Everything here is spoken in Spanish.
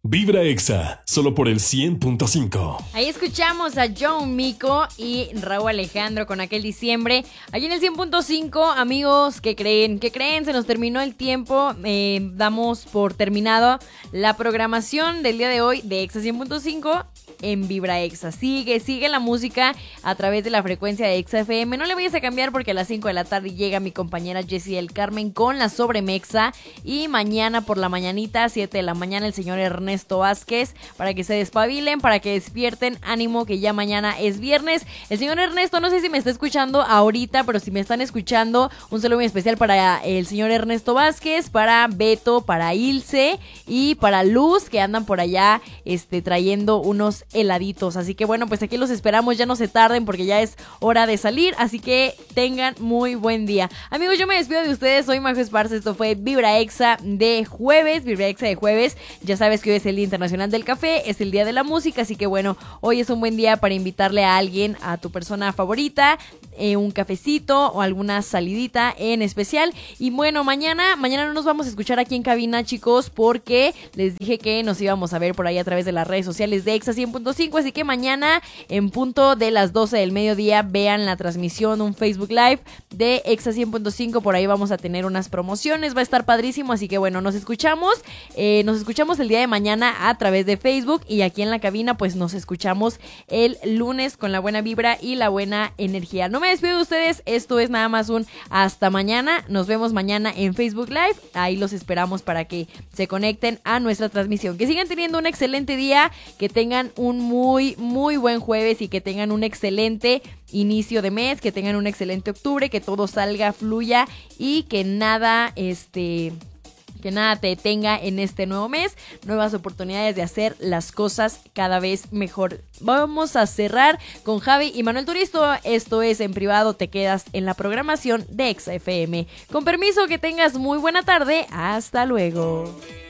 Vibra Exa, solo por el 100.5. Ahí escuchamos a John Mico y Raúl Alejandro con aquel diciembre. Allí en el 100.5, amigos, ¿qué creen? ¿Qué creen? Se nos terminó el tiempo. Damos por terminado la programación del día de hoy de Exa 100.5 en Vibra Exa. Sigue la música a través de la frecuencia de Exa FM. No le vayas a cambiar porque a las 5 de la tarde llega mi compañera Jessie del Carmen con la Sobremexa. Y mañana por la mañanita, 7 de la mañana, el señor Ernesto Vázquez, para que se despabilen, para que despierten, ánimo que ya mañana es viernes. El señor Ernesto, no sé si me está escuchando ahorita, pero si me están escuchando, un saludo muy especial para el señor Ernesto Vázquez, para Beto, para Ilse y para Luz, que andan por allá trayendo unos heladitos. Así que bueno, pues aquí los esperamos, ya no se tarden porque ya es hora de salir, así que tengan muy buen día. Amigos, yo me despido de ustedes, soy Majo Esparza, esto fue Vibra Exa de jueves, ya sabes que hoy es el Día Internacional del Café, es el Día de la Música, así que bueno, hoy es un buen día para invitarle a alguien, a tu persona favorita, un cafecito o alguna salidita en especial. Y bueno, mañana no nos vamos a escuchar aquí en cabina, chicos, porque les dije que nos íbamos a ver por ahí a través de las redes sociales de Exa 100.5, así que mañana en punto de las 12 del mediodía vean la transmisión, un Facebook Live de Exa 100.5, por ahí vamos a tener unas promociones, va a estar padrísimo, así que bueno, nos escuchamos el día de mañana a través de Facebook y aquí en la cabina pues nos escuchamos el lunes con la buena vibra y la buena energía. No me despido de ustedes, esto es nada más un hasta mañana, nos vemos mañana en Facebook Live, ahí los esperamos para que se conecten a nuestra transmisión. Que sigan teniendo un excelente día, que tengan un muy buen jueves y que tengan un excelente inicio de mes, que tengan un excelente octubre, que todo salga, fluya y que nada te detenga en este nuevo mes, nuevas oportunidades de hacer las cosas cada vez mejor. Vamos a cerrar con Javi y Manuel Turisto, esto es En Privado Te Quedas, en la programación de Exa FM. Con permiso, que tengas muy buena tarde, hasta luego.